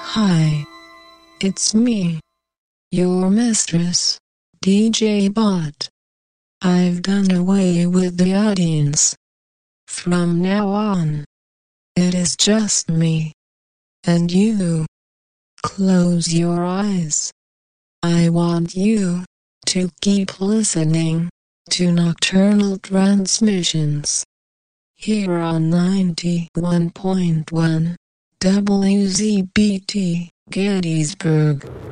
Hi, it's me, your mistress, DJ Bot. I've done away with the audience. From now on, it is just me and you. Close your eyes. I want you to keep listening to Nocturnal Transmissions here on 91.1 WZBT Gettysburg.